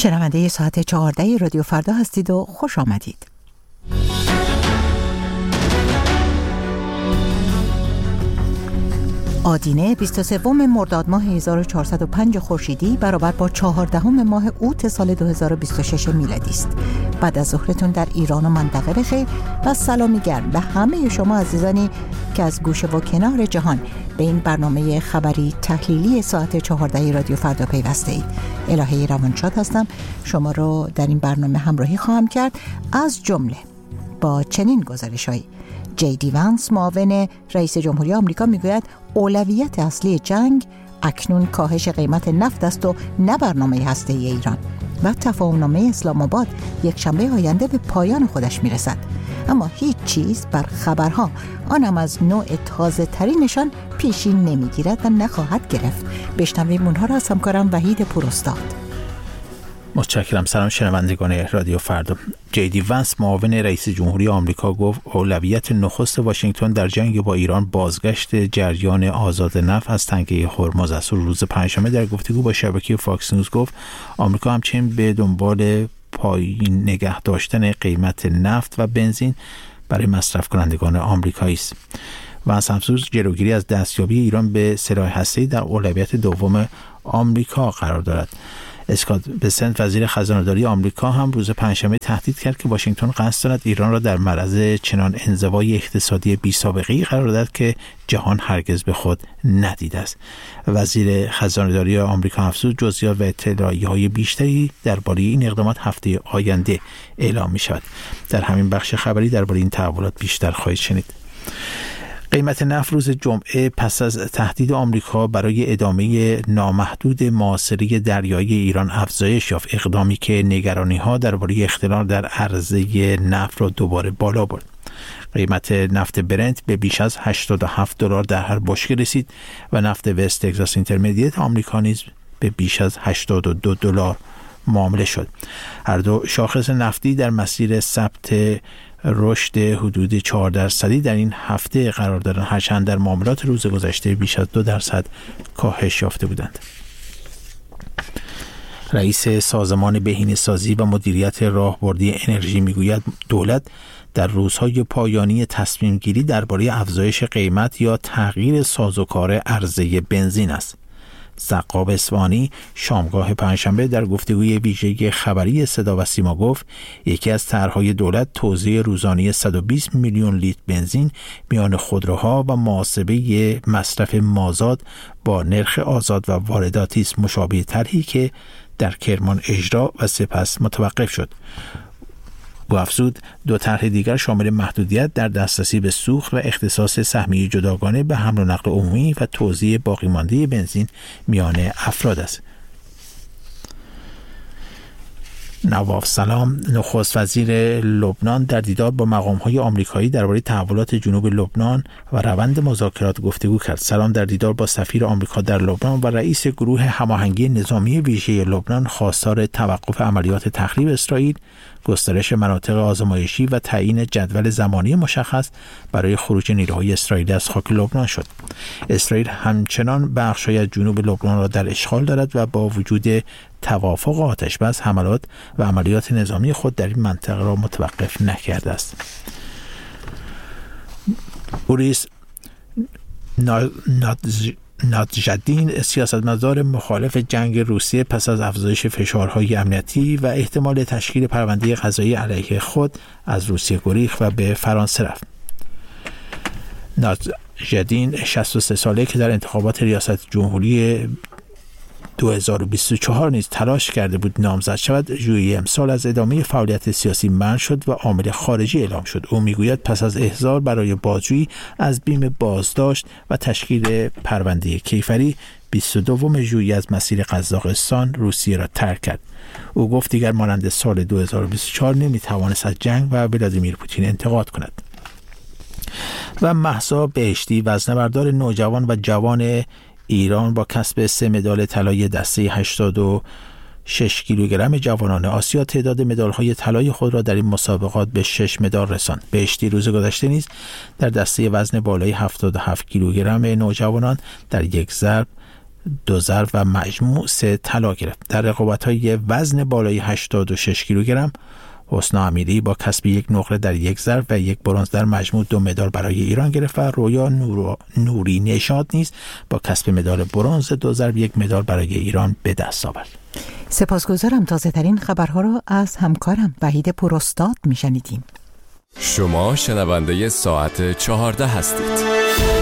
شنونده ساعت 14 رادیو فردا هستید و خوش آمدید. آدینه 23 مرداد ماه 1405 خورشیدی برابر با 14 ماه اوت سال 2026 میلادی است. بعد از ظهرتون در ایران و منطقه بخیر و سلامی گرم به همه شما عزیزانی که از گوشه و کنار جهان به این برنامه خبری تحلیلی ساعت 14 رادیو فردا پیوسته اید. الهه روانشاد هستم. شما رو در این برنامه همراهی خواهم کرد از جمله با چنین گزارش‌هایی: JD وانس معاون رئیس جمهوری آمریکا میگوید اولویت اصلی جنگ اکنون کاهش قیمت نفت است و نه برنامه هسته‌ای ایران. و تفاهم‌نامه اسلام آباد یک شنبه آینده به پایان خودش میرسد. اما هیچ چیز بر خبرها، آنم از نوع تازه ترینشان، پیشین نمیگیرد و نخواهد گرفت. بشنویم اونها را از همکارم وحید پوراستاد. متشکرم. سلام شنوندگان رادیو فردا. JD وانس معاون رئیس جمهوری آمریکا گفت اولویت نخست واشنگتن در جنگ با ایران بازگشت جریان آزاد نفت از تنگه هرمز است. روز پنجشنبه در گفتگو با شبکه فاکس نیوز گفت آمریکا همچنین به دنبال پایین نگه داشتن قیمت نفت و بنزین برای مصرف کنندگان آمریکایی است. وانس همسوز جلوگیری از دستیابی ایران به سلاح هسته‌ای در اولویت دوم آمریکا قرار دارد. اسکات بسنت وزیر خزانه‌داری آمریکا هم روز پنجشنبه تهدید کرد که واشنگتن قصد دارد ایران را در معرض چنان انزوای اقتصادی بی‌سابقه‌ای قرار دهد که جهان هرگز به خود ندیده است. وزیر خزانه‌داری آمریکا افزود جزئیات و اطلاعیه‌های بیشتری درباره این اقدامات هفته آینده اعلام می‌شود. در همین بخش خبری درباره این تحولات بیشتر خواهید شنید. قیمت نفت روز جمعه پس از تهدید آمریکا برای ادامه نامحدود محاصره دریایی ایران افزایش یافت، اقدامی که نگرانی‌ها درباره اختلال در عرضه نفت را دوباره بالا برد. قیمت نفت برنت به بیش از $87 در هر بشکه رسید و نفت وست تگزاس اینترمدیت آمریکا نیز به بیش از $82 معامله شد. هر دو شاخص نفتی در مسیر ثبت رشد حدود 4% در این هفته قرار دارند، هرچند در معاملات روز گذشته بیش از 2% کاهش یافته بودند. رئیس سازمان بهینه‌سازی و مدیریت راهبردی انرژی میگوید دولت در روزهای پایانی تصمیم گیری درباره افزایش قیمت یا تغییر سازوکار عرضه بنزین است. سقاب اصفهانی شامگاه پنجشنبه در گفتگوی ویژه خبری صدا و سیما گفت یکی از طرح‌های دولت توزیع روزانه 120 میلیون لیتر بنزین میان خودروها و محاسبه مصرف مازاد با نرخ آزاد و وارداتی است، مشابه طرحی که در کرمان اجرا و سپس متوقف شد. او افزود دو طرح دیگر شامل محدودیت در دسترسی به سوخت و اختصاص سهمیه جداگانه به حمل و نقل عمومی و توزیع باقی مانده بنزین میان افراد است. نواف سلام نخست وزیر لبنان در دیدار با مقام‌های آمریکایی درباره تحولات جنوب لبنان و روند مذاکرات گفتگو کرد. سلام در دیدار با سفیر آمریکا در لبنان و رئیس گروه هماهنگی نظامی ویژه لبنان خواستار توقف عملیات تخریب اسرائیل، گسترش مناطق آزمایشی و تعیین جدول زمانی مشخص برای خروج نیروهای اسرائیلی از خاک لبنان شد. اسرائیل همچنان بخش‌های از جنوب لبنان را در اشغال دارد و با وجود توافق آتش‌بس حملات و عملیات نظامی خود در این منطقه را متوقف نکرده است. بوریس نادژدین سیاستمدار مخالف جنگ روسیه پس از افزایش فشارهای امنیتی و احتمال تشکیل پرونده قضایی علیه خود از روسیه گریخت و به فرانسه رفت. نادژدین 63 ساله که در انتخابات ریاست جمهوری 2024 نیز تلاش کرده بود نامزد شود، ژوئیه امسال از ادامه فعالیت سیاسی منع شد و عامل خارجی اعلام شد. او میگوید پس از احضار برای بازجویی از بیم بازداشت و تشکیل پرونده کیفری 22 ژوئیه از مسیر قزاقستان روسیه را ترک کرد. او گفت دیگر مانند سال 2024 نمیتوانست از جنگ و ولادیمیر پوتین انتقاد کند. و مهسا بهشتی وزنه‌بردار نوجوان و جوان ایران با کسب 3 مدال طلای دسته 86 کیلوگرم جوانان آسیا تعداد مدال‌های طلای خود را در این مسابقات به 6 مدال رساند. بهشتی روز گذشته نیز در دسته وزن بالای 77 کیلوگرم نوجوانان در یک ضرب 2 ظرف و مجموع 3 طلا گرفت. در رقابت‌های وزن بالای 86 کیلوگرم حسنا امیری با کسب 1 نقره در 1 ظرف و 1 برنز در مجموع 2 مدال برای ایران گرفت و رویا نوری نشاد نیز با کسب مدال برنز 2 ظرف 1 مدال برای ایران به دست آورد. سپاسگزارم. تازه‌ترین خبرها را از همکارم وحید پوراستاد میشنیدیم. شما شنونده ساعت 14 هستید.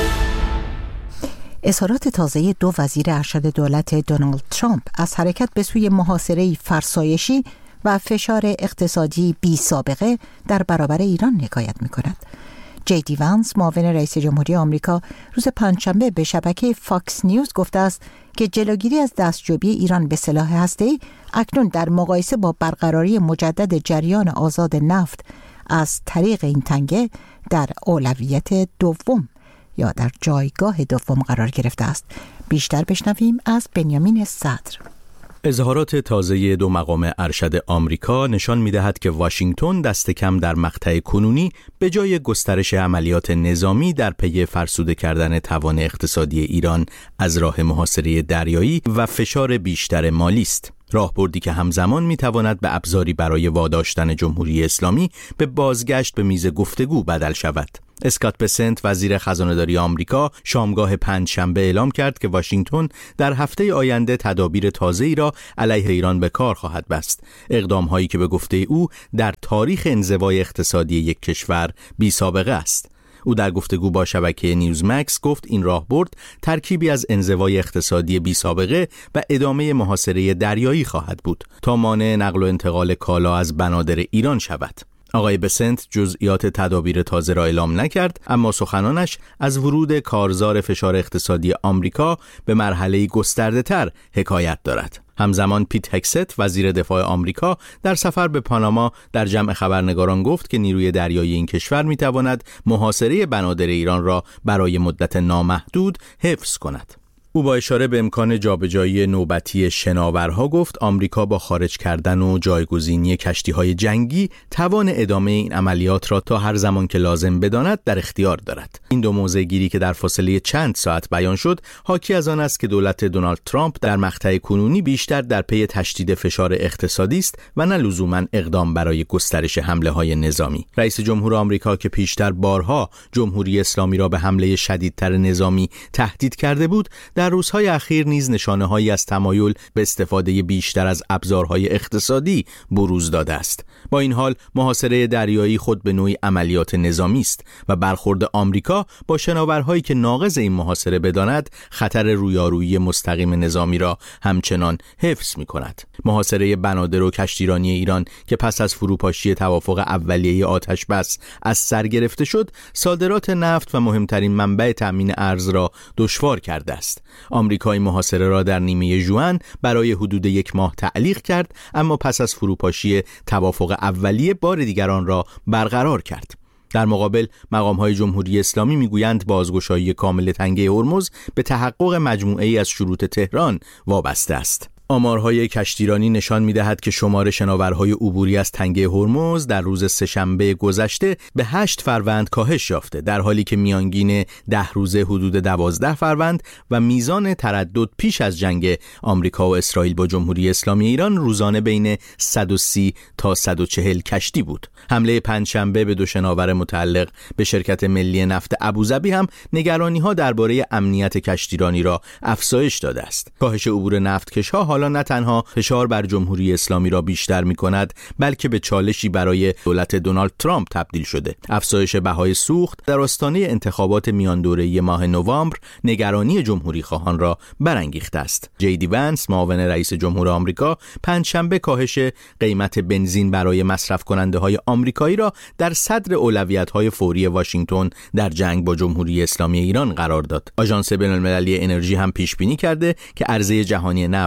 اظهارات تازه 2 وزیر ارشد دولت دونالد ترامپ از حرکت به سوی محاصره فرسایشی و فشار اقتصادی بی سابقه در برابر ایران حکایت می‌کند. جیدی وانس معاون رئیس جمهوری آمریکا روز پنجشنبه به شبکه فاکس نیوز گفته است که جلوگیری از دستیابی ایران به سلاح هسته‌ای اکنون در مقایسه با برقراری مجدد جریان آزاد نفت از طریق این تنگه در اولویت دوم یا در جایگاه دوم قرار گرفته است. بیشتر بشنویم از بنیامین صدر. اظهارات تازه 2 مقام ارشد آمریکا نشان می‌دهد که واشنگتن دست کم در مقطع کنونی به جای گسترش عملیات نظامی در پی فرسوده کردن توان اقتصادی ایران از راه محاصره دریایی و فشار بیشتر مالی است. راهبردی که همزمان می‌تواند به ابزاری برای واداشتن جمهوری اسلامی به بازگشت به میز گفتگو بدل شود. اسکات بسنت وزیر خزانه‌داری آمریکا شامگاه پنجشنبه اعلام کرد که واشنگتن در هفته آینده تدابیر تازه‌ای را علیه ایران به کار خواهد بست. اقدام‌هایی که به گفته او در تاریخ انزوای اقتصادی یک کشور بی سابقه است. او در گفتگو با شبکه نیوزمکس گفت این راهبرد ترکیبی از انزوای اقتصادی بی سابقه و ادامه محاصره دریایی خواهد بود تا مانع نقل و انتقال کالا از بنادر ایران شود. آقای بسنت جزئیات تدابیر تازه را اعلام نکرد، اما سخنانش از ورود کارزار فشار اقتصادی آمریکا به مرحله گسترده‌تر حکایت دارد. همزمان پیت هکست وزیر دفاع آمریکا در سفر به پاناما در جمع خبرنگاران گفت که نیروی دریایی این کشور می‌تواند محاصره بنادر ایران را برای مدت نامحدود حفظ کند. او با اشاره به امکان جابجایی نوبتی شناورها گفت آمریکا با خارج کردن و جایگزینی کشتی‌های جنگی توان ادامه این عملیات را تا هر زمان که لازم بداند در اختیار دارد. این 2 موضع گیری که در فاصله چند ساعت بیان شد حاکی از آن است که دولت دونالد ترامپ در مقطع کنونی بیشتر در پی تشدید فشار اقتصادی است و نه لزوماً اقدام برای گسترش حمله‌های نظامی. رئیس جمهور آمریکا که پیشتر بارها جمهوری اسلامی را به حمله شدیدتر نظامی تهدید کرده بود، در روزهای اخیر نیز نشانه‌هایی از تمایل به استفاده بیشتر از ابزارهای اقتصادی بروز داده است. با این حال محاصره دریایی خود به نوعی عملیات نظامی است و برخورد آمریکا با شناورهایی که ناقض این محاصره بداند خطر رویارویی مستقیم نظامی را همچنان حفظ می‌کند. محاصره بنادر و کشتیرانی ایران که پس از فروپاشی توافق اولیه آتش بس از سر گرفته شد، صادرات نفت و مهمترین منبع تأمین ارز را دشوار کرده است. آمریکای محاصره را در نیمه ژوئن برای حدود 1 ماه تعلیق کرد، اما پس از فروپاشی توافق اولیه بار دیگر آن را برقرار کرد. در مقابل مقام‌های جمهوری اسلامی میگویند بازگشایی کامل تنگه هرمز به تحقق مجموعه‌ای از شروط تهران وابسته است. آمارهای کشتیرانی نشان می‌دهد که شمار شناورهای عبوری از تنگه هرمز در روز سه‌شنبه گذشته به 8 فروند کاهش یافته، در حالی که میانگین 10 روزه حدود 12 فروند و میزان تردد پیش از جنگ آمریکا و اسرائیل با جمهوری اسلامی ایران روزانه بین 130 تا 140 کشتی بود. حمله پنجشنبه به 2 شناور متعلق به شرکت ملی نفت ابوظبی هم نگرانی‌ها درباره امنیت کشتیرانی را افزایش داده است. کاهش عبور نفتکش‌ها حالا نه تنها فشار بر جمهوری اسلامی را بیشتر می‌کند، بلکه به چالشی برای دولت دونالد ترامپ تبدیل شده. افزایش بهای سوخت در آستانه انتخابات میان دوره‌ای ماه نوامبر نگرانی جمهوری خواهان را برانگیخته است. جیدی وانس معاون رئیس جمهور آمریکا پنجشنبه کاهش قیمت بنزین برای مصرف کننده‌های آمریکایی را در صدر اولویت‌های فوری واشنگتن در جنگ با جمهوری اسلامی ایران قرار داد. آژانس بین‌المللی انرژی هم پیش بینی کرده که عرضه جهانی نفت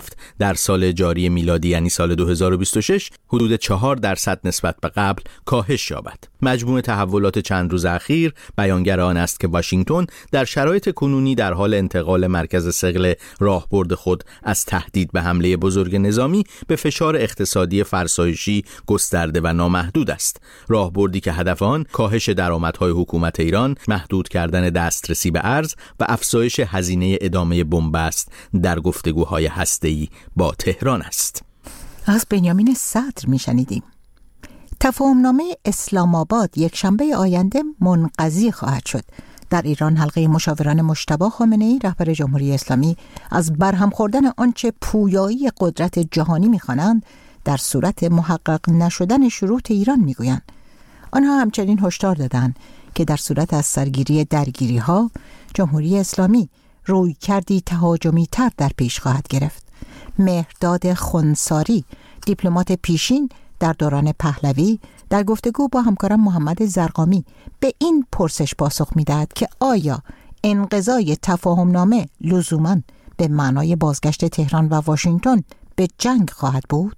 در سال جاری میلادی یعنی سال 2026 حدود 4% نسبت به قبل کاهش یابد. مجموع تحولات چند روز اخیر بیانگر آن است که واشنگتن در شرایط کنونی در حال انتقال مرکز ثقل راهبرد خود از تهدید به حمله بزرگ نظامی به فشار اقتصادی فرسایشی گسترده و نامحدود است. راهبردی که هدف آن کاهش درآمدهای حکومت ایران، محدود کردن دسترسی به ارز و افزایش هزینه ادامه بنبست در گفتگوهای هسته‌ای با تهران است. از بنیامین صدر میشنیدیم. تفاهمنامه اسلام آباد یک شنبه آینده منقضی خواهد شد. در ایران حلقه مشاوران مجتبی خامنه‌ای رهبر جمهوری اسلامی از برهم خوردن آنچه پویایی قدرت جهانی می‌خوانند در صورت محقق نشدن شروط ایران میگویند. آنها همچنین هشدار دادند که در صورت از سرگیری درگیری‌ها جمهوری اسلامی رویکردی تهاجمی تر در پیش خواهد گرفت. مهرداد خنساری، دیپلمات پیشین در دوران پهلوی، در گفتگو با همکارم محمد زرقامی به این پرسش پاسخ می‌دهد که آیا انقضای تفاهمنامه لزوماً به معنای بازگشت تهران و واشنگتن به جنگ خواهد بود؟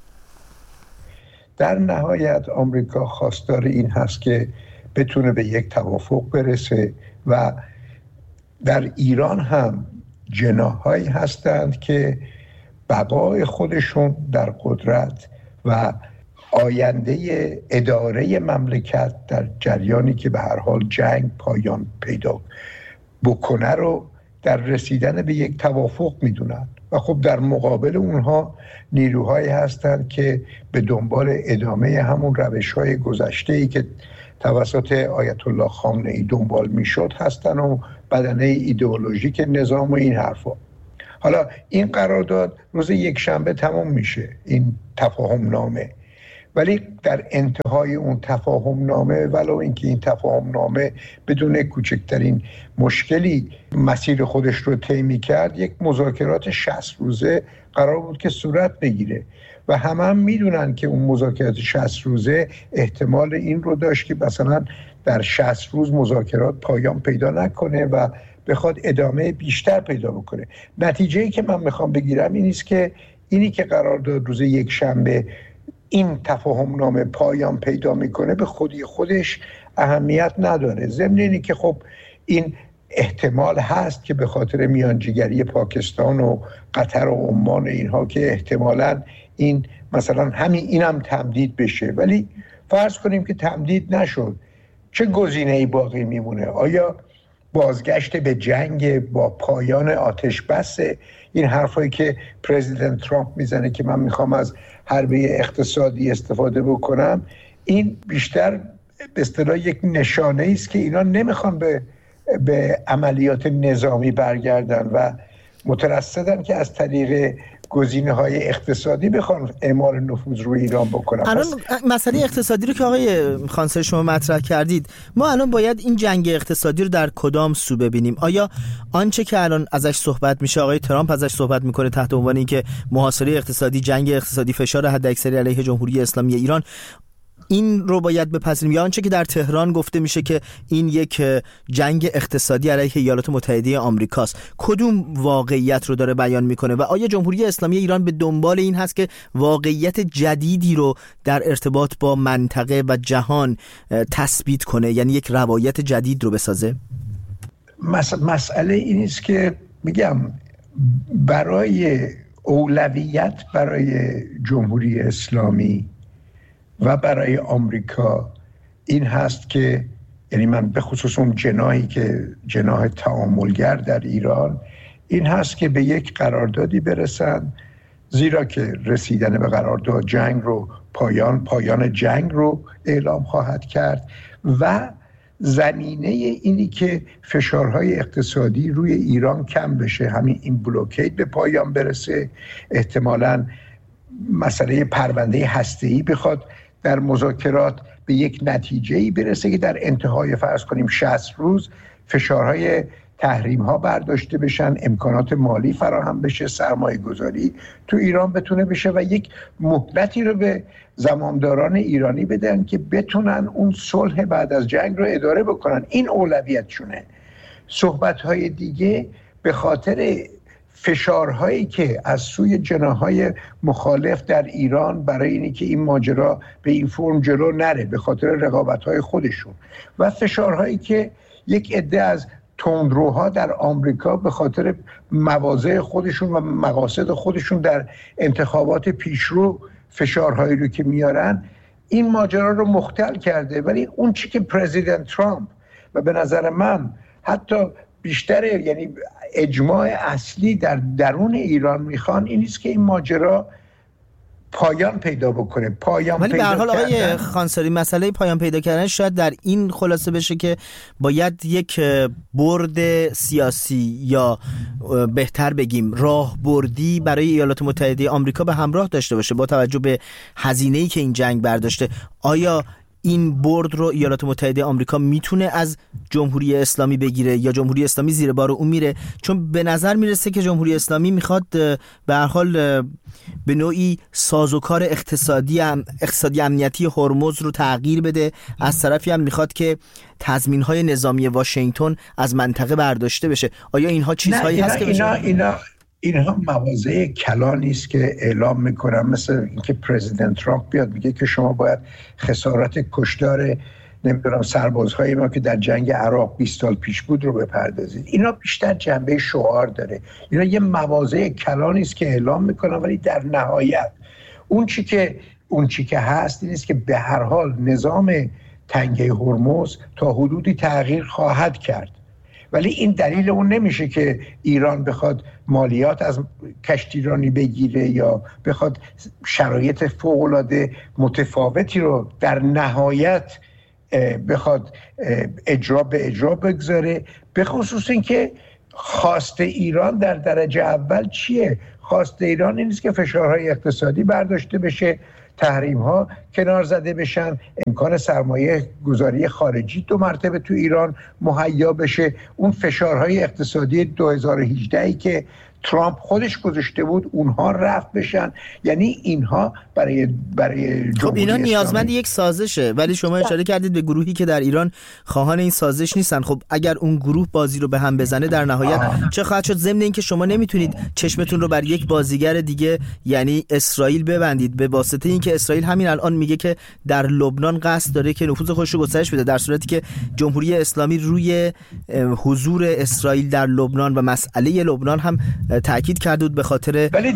در نهایت آمریکا خواستار این هست که بتونه به یک توافق برسه و در ایران هم جناح‌هایی هستند که بقای خودشون در قدرت و آینده اداره مملکت در جریانی که به هر حال جنگ پایان پیدا بکنه رو در رسیدن به یک توافق میدونن و خب در مقابل اونها نیروهایی هستند که به دنبال ادامه همون روش‌های گذشته‌ای که توسط آیت الله خامنه‌ای دنبال میشد هستن و بدنه ایدئولوژیک نظام و این حرفا. حالا این قرارداد روز یک شنبه تمام میشه، این تفاهم نامه، ولی در انتهای اون تفاهم نامه ولو اینکه این تفاهم نامه بدون کوچکترین مشکلی مسیر خودش رو طی کرد، یک مذاکرات 60 روزه قرار بود که صورت بگیره و هم میدونن که اون مذاکرات 60 روزه احتمال این رو داشت که مثلا در 60 روز مذاکرات پایان پیدا نکنه و بخواد ادامه بیشتر پیدا بکنه. نتیجه‌ای که من میخوام بگیرم اینی که قرار داد روز یک شنبه این تفاهم نامه پایان پیدا میکنه به خودی خودش اهمیت نداره. ضمن اینی که خب این احتمال هست که به خاطر میانجیگری پاکستان و قطر و عمان اینها که احتمالاً این مثلا اینم تمدید بشه، ولی فرض کنیم که تمدید نشد، چه گزینه‌ای باقی میمونه؟ آیا بازگشت به جنگ با پایان آتش بس؟ این حرفایی که پرزیدنت ترامپ میزنه که من میخوام از حربه اقتصادی استفاده بکنم، این بیشتر به اصطلاح یک نشانه است که اینا نمیخوان به عملیات نظامی برگردن و مترصدن که از طریق گزینه‌های اقتصادی بخوان اعمال نفوذ روی ایران بکنن. الان مسئله اقتصادی رو که آقای خانساری شما مطرح کردید، ما الان باید این جنگ اقتصادی رو در کدام سو ببینیم؟ آیا آنچه که الان ازش صحبت میشه، آقای ترامپ ازش صحبت میکنه تحت عنوان اینکه محاصره اقتصادی، جنگ اقتصادی، فشار حداکثری علیه جمهوری اسلامی ایران، این رو باید بپذیریم، یا آنچه که در تهران گفته میشه که این یک جنگ اقتصادی علیه ایالات متحده آمریکاست، کدوم واقعیت رو داره بیان میکنه و آیا جمهوری اسلامی ایران به دنبال این هست که واقعیت جدیدی رو در ارتباط با منطقه و جهان تثبیت کنه، یعنی یک روایت جدید رو بسازه؟ مسئله این است که میگم برای اولویت برای جمهوری اسلامی و برای آمریکا این هست که، یعنی من به خصوص اون جناحی که جناح تعاملگر در ایران، این هست که به یک قراردادی برسن، زیرا که رسیدن به قرارداد جنگ رو پایان جنگ رو اعلام خواهد کرد و زمینه اینی که فشارهای اقتصادی روی ایران کم بشه، همین این بلوکید به پایان برسه، احتمالاً مسئله پرونده هسته‌ای بخواد در مذاکرات به یک نتیجه‌ای برسه که در انتهای فرض کنیم 60 روز فشارهای تحریم ها برداشته بشن، امکانات مالی فراهم بشه، سرمایه گذاری تو ایران بتونه بشه و یک مهلتی رو به زمامداران ایرانی بدن که بتونن اون صلح بعد از جنگ رو اداره بکنن. این اولویتشونه. صحبت‌های دیگه به خاطر فشارهایی که از سوی جناح‌های مخالف در ایران برای اینی که این ماجرا به این فرم جلو نره به خاطر رقابت‌های خودشون و فشارهایی که یک عده از تندروها در آمریکا به خاطر مواضع خودشون و مقاصد خودشون در انتخابات پیشرو فشارهایی رو که میارن این ماجرا رو مختل کرده. ولی اون چی که پرزیدنت ترامپ و به نظر من حتی بیشتر یعنی اجماع اصلی در درون ایران میخوان این است که این ماجرا پایان پیدا بکنه. ولی به هر حال آقای خانساری مسئله پایان پیدا کردن شاید در این خلاصه بشه که باید یک برد سیاسی یا بهتر بگیم راهبردی برای ایالات متحده آمریکا به همراه داشته باشه با توجه به هزینه‌ای که این جنگ برداشته. آیا این برد رو ایالات متحده آمریکا میتونه از جمهوری اسلامی بگیره یا جمهوری اسلامی زیر بار اون میره؟ چون به نظر میرسه که جمهوری اسلامی میخواد به هر حال به نوعی سازوکار اقتصادی امنیتی هرمز رو تغییر بده، از طرفی هم میخواد که تضمین‌های نظامی واشنگتن از منطقه برداشته بشه. آیا اینها چیزهایی هست که اینها مواضع کلانی است که اعلام میکنن، مثل اینکه پرزیدنت ترامپ بیاد میگه که شما باید خسارت کشتار نمیدونم سربازهای ما که در جنگ عراق 20 سال پیش بود رو بپردازید. اینا بیشتر جنبه شعار داره. اینا یه مواضع کلانی است که اعلام میکنن، ولی در نهایت اون چی که هست این است که به هر حال نظام تنگه هرمز تا حدودی تغییر خواهد کرد. ولی این دلیل اون نمیشه که ایران بخواد مالیات از کشتیرانی بگیره یا بخواد شرایط فوق‌العاده متفاوتی رو در نهایت بخواد اجرا بگذاره. به خصوص این که خواست ایران در درجه اول چیه؟ خواست ایران این است که فشارهای اقتصادی برداشته بشه، تحریم‌ها کنار زده بشن، امکان سرمایه گذاری خارجی 2 مرتبه تو ایران مهیا بشه، اون فشارهای اقتصادی 2018 که ترامپ خودش گذاشته بود اونها رفع بشن. یعنی اینها برای خب اینا نیازمند یک سازشه، ولی شما اشاره کردید به گروهی که در ایران خواهان این سازش نیستن. خب اگر اون گروه بازی رو به هم بزنه در نهایت چه خواهد شد؟ ضمن این که شما نمیتونید چشمتون رو بر یک بازیگر دیگه یعنی اسرائیل ببندید به واسطه این که اسرائیل همین الان میگه که در لبنان قصد داره که نفوذ خودش رو گسترش بده، در صورتی که جمهوری اسلامی روی حضور اسرائیل در لبنان و مسئله لبنان هم تاکید کرده بود به خاطر ولی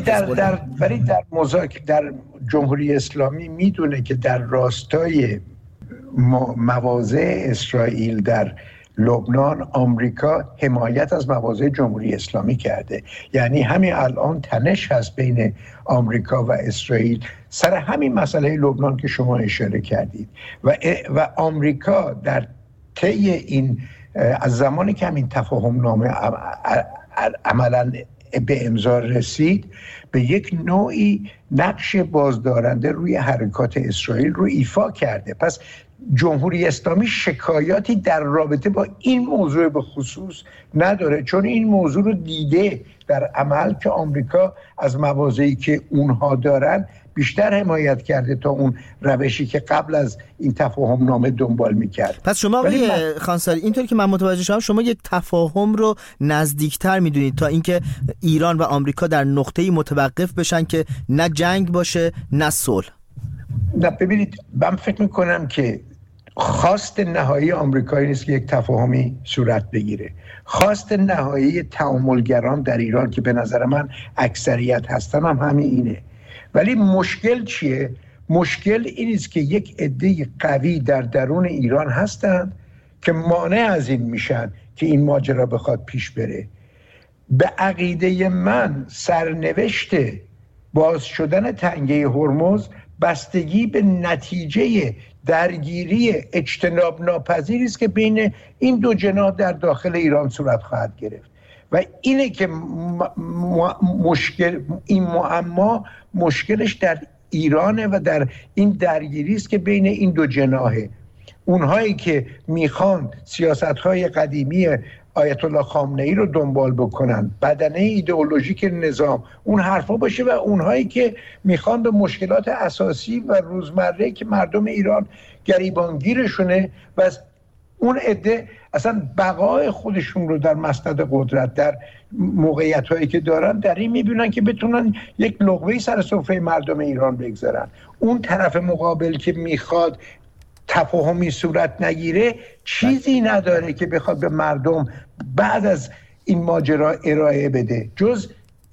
در جمهوری اسلامی میدونه که در راستای مواضع اسرائیل در لبنان آمریکا حمایت از مواضع جمهوری اسلامی کرده. یعنی همین الان تنش هست بین آمریکا و اسرائیل سر همین مسئله لبنان که شما اشاره کردید و آمریکا در طی این از زمانی که همین تفاهم نامه عملاً به امضا رسید به یک نوعی نقش بازدارنده روی حرکات اسرائیل رو ایفا کرده. پس جمهوری اسلامی شکایاتی در رابطه با این موضوع به خصوص نداره، چون این موضوع رو دیده در عمل که آمریکا از مواضعی که اونها دارن بیشتر حمایت کرده تا اون روشی که قبل از این تفاهم نامه دنبال میکرد. پس شما آقای خانساری اینطوری که من متوجه شدم شما یک تفاهم رو نزدیکتر میدونید تا اینکه ایران و آمریکا در نقطه‌ای متوقف بشن که نه جنگ باشه نه صلح. نه ببینید، من فکر میکنم که خواست نهایی آمریکایی نیست که یک تفاهمی صورت بگیره. خواست نهایی تعاملگران در ایران که به نظر من اکثریت هستن هم همین اینه. ولی مشکل چیه؟ مشکل این است که یک عده قوی در درون ایران هستند که مانع از این میشن که این ماجرا بخواد پیش بره. به عقیده من سرنوشت باز شدن تنگه هرمز بستگی به نتیجه درگیری اجتناب ناپذیری است که بین این دو جناح در داخل ایران صورت خواهد گرفت و اینه که این معما مشکلش در ایرانه و در این درگیری است که بین این دو جناحه. اونهایی که میخوان سیاست‌های قدیمی آیت الله خامنه‌ای رو دنبال بکنن، بدنه ایدئولوژیک نظام اون حرفا باشه، و اونهایی که میخوان به مشکلات اساسی و روزمره که مردم ایران گریبانگیرشونه و اون عده اصلا بقای خودشون رو در مسند قدرت، در موقعیت هایی که دارن، در این میبینن که بتونن یک لقمه سر سفره مردم ایران بگذارن. اون طرف مقابل که میخواد تفاهمی صورت نگیره چیزی نداره که بخواد به مردم بعد از این ماجرا ارائه بده جز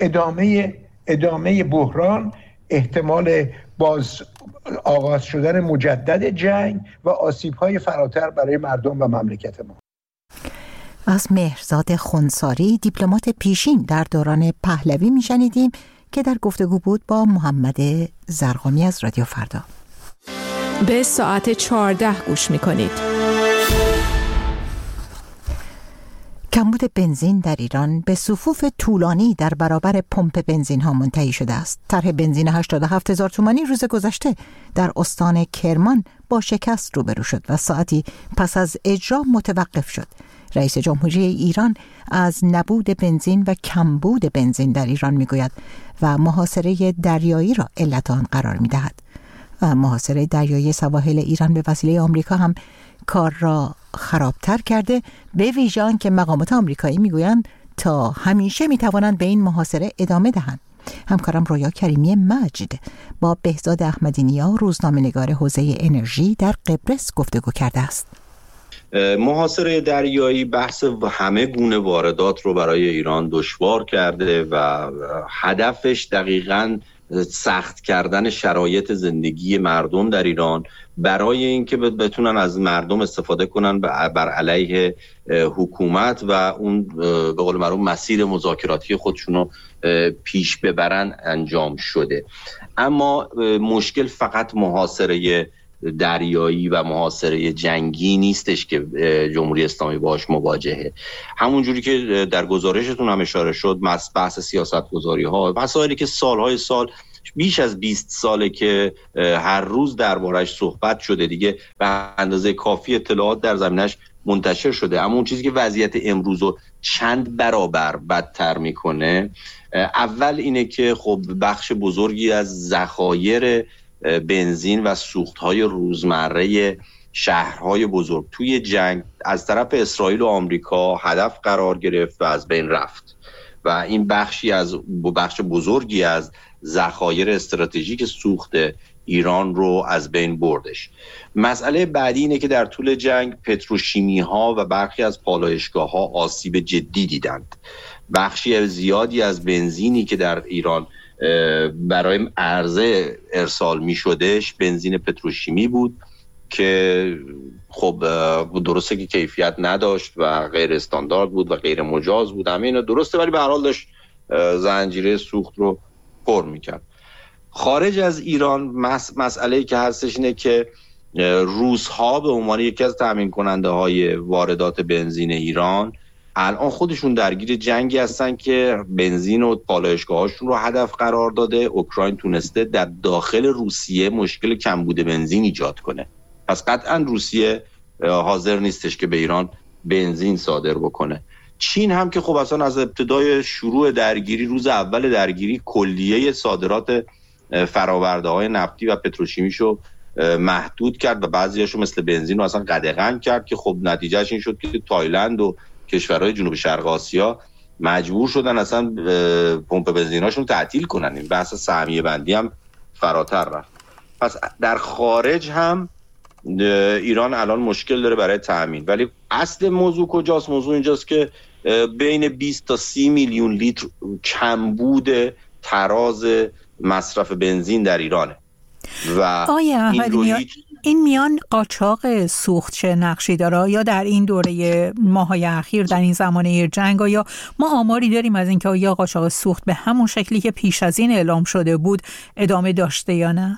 ادامه بحران، احتمال باز آغاز شدن مجدد جنگ و آسیب‌های فراتر برای مردم و مملکت ما. از مهرزاد خنثاری، دیپلمات پیشین در دوران پهلوی میشنیدیم که در گفتگو بود با محمد زرقامی از رادیو فردا. به ساعت 14 گوش میکنید. کمبود بنزین در ایران به صفوف طولانی در برابر پمپ بنزین ها منتهی شده است. طرح بنزین 87,000 تومانی روز گذشته در استان کرمان با شکست روبرو شد و ساعتی پس از اجرا متوقف شد. رئیس جمهوری ایران از نبود بنزین و کمبود بنزین در ایران میگوید و محاصره دریایی را علت آن قرار میدهد. و محاصره دریایی سواحل ایران به وسیله آمریکا هم کار را خرابتر کرده، به ویژه آنکه مقامات آمریکایی میگویند تا همیشه میتوانند به این محاصره ادامه دهند. همکارم رویا کریمی مجد با بهزاد احمدی نیا، روزنامه‌نگار حوزه انرژی در قبرس گفتگو کرده است. محاصره دریایی بحث همه گونه واردات رو برای ایران دشوار کرده و هدفش دقیقاً سخت کردن شرایط زندگی مردم در ایران برای اینکه بتونن از مردم استفاده کنن بر علیه حکومت و اون به قول معروف مسیر مذاکراتی خودشون رو پیش ببرن انجام شده. اما مشکل فقط محاصره دریایی و محاصره جنگی نیستش که جمهوری اسلامی باهاش مواجهه. همون جوری که در گزارشتون هم اشاره شد، بحث سیاست‌گذاری ها، مسائلی که سالهای سال، بیش از 20 ساله که هر روز دربارش صحبت شده دیگه، به اندازه کافی اطلاعات در زمینش منتشر شده. اما اون چیزی که وضعیت امروز رو چند برابر بدتر میکنه، اول اینه که خب بخش بزرگی از ذخایر بنزین و سوخت‌های روزمره شهرهای بزرگ توی جنگ از طرف اسرائیل و آمریکا هدف قرار گرفت و از بین رفت و این بخش بزرگی از ذخایر استراتژیک سوخت ایران رو از بین بردش. مسئله بعدی اینه که در طول جنگ پتروشیمی ها و برخی از پالایشگاه ها آسیب جدی دیدند. بخشی زیادی از بنزینی که در ایران برای عرضه ارسال می شدش بنزین پتروشیمی بود که خب درسته که کیفیت نداشت و غیر استاندارد بود و غیر مجاز بود، همه اینا درسته، ولی به هر حال داشت زنجیره سوخت رو پر میکرد. خارج از ایران مسئله‌ای که هستش اینه که روس‌ها به عنوان یکی از تامین کننده های واردات بنزین ایران الان خودشون درگیر جنگی هستن که بنزین و پالایشگاهاشون رو هدف قرار داده. اوکراین تونسته در داخل روسیه مشکل کمبود بنزین ایجاد کنه، پس قطعا روسیه حاضر نیستش که به ایران بنزین صادر بکنه. چین هم که خب اصلا از ابتدای شروع درگیری، روز اول درگیری، کلیه صادرات فرآورده‌های نفتی و پتروشیمیشو محدود کرد و بعضیاشو مثل بنزین رو اصلا قدغن کرد که خب نتیجهش این شد که تایلند و کشورهای جنوب شرق آسیا مجبور شدن اصلا پمپ بنزیناشون تعطیل کنن. این بحث سهمیه بندی هم فراتر رفت. پس در خارج هم ایران الان مشکل داره برای تامین، ولی اصل موضوع کجاست؟ موضوع اینجاست که بین 20 تا 30 میلیون لیتر کمبود تراز مصرف بنزین در ایرانه و این میان قاچاق سوخت چه نقشی داره؟ یا در این دوره ماهای اخیر، در این زمانه جنگ، یا ما آماری داریم از اینکه یا قاچاق سوخت به همون شکلی که پیش از این اعلام شده بود ادامه داشته یا نه؟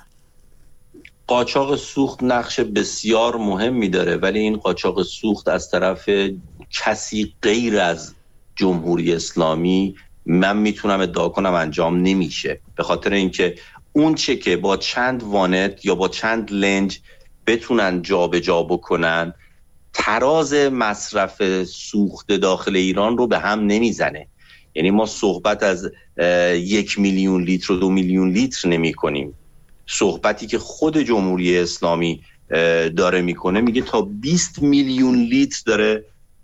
قاچاق سوخت نقش بسیار مهمی داره، ولی این قاچاق سوخت از طرف کسی غیر از جمهوری اسلامی من میتونم ادعا کنم انجام نمیشه، به خاطر اینکه اون چه که با چند وانت یا با چند لنج بتونن جابجا بکنن، تراز مصرف سوخت داخل ایران رو به هم نمیزنه. یعنی ما صحبت از 1 میلیون لیتر و 2 میلیون لیتر نمی کنیم. صحبتی که خود جمهوری اسلامی داره میکنه میگه تا 20 میلیون لیتر داره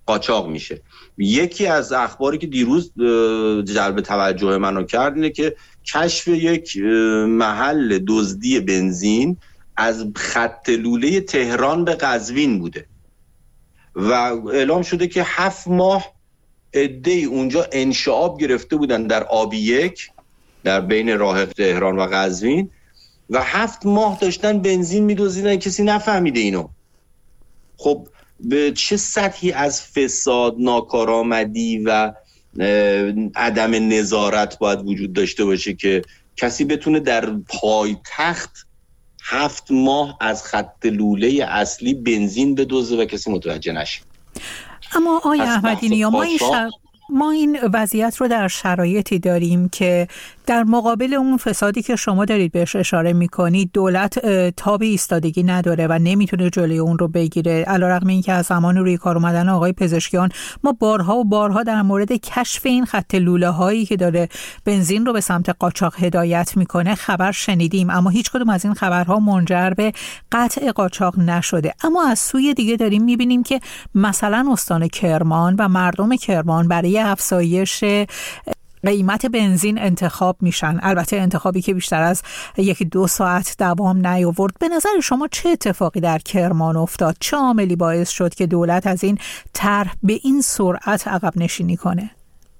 قاچاق میشه. یکی از اخباری که دیروز جلب توجه منو کرد اینه که کشف یک محل دزدی بنزین از خط لوله تهران به قزوین بوده و اعلام شده که 7 ماه عده‌ای اونجا انشعاب گرفته بودن در آبی 1 در بین راه تهران و قزوین و 7 ماه داشتن بنزین می‌دزدیدن، کسی نفهمیده اینو. خب به چه سطحی از فساد، ناکارآمدی و عدم نظارت باید وجود داشته باشه که کسی بتونه در پایتخت 7 ماه از خط لوله اصلی بنزین بدزده و کسی متوجه نشه. اما آقای احمدی نیا، ما این وضعیت رو در شرایطی داریم که در مقابل اون فسادی که شما دارید بهش اشاره میکنید دولت تاب ایستادگی نداره و نمیتونه جلوی اون رو بگیره، علیرغم اینکه از زمان روی کار اومدن آقای پزشکیان ما بارها و بارها در مورد کشف این خط لوله هایی که داره بنزین رو به سمت قاچاق هدایت میکنه خبر شنیدیم، اما هیچ کدوم از این خبرها منجر به قطع قاچاق نشده. اما از سوی دیگه داریم میبینیم که مثلا استان کرمان و مردم کرمان برای افزایش قیمت بنزین انتخاب میشن، البته انتخابی که بیشتر از 1-2 ساعت دوام نیاورد. به نظر شما چه اتفاقی در کرمان افتاد؟ چه عاملی باعث شد که دولت از این طرح به این سرعت عقب نشینی کنه؟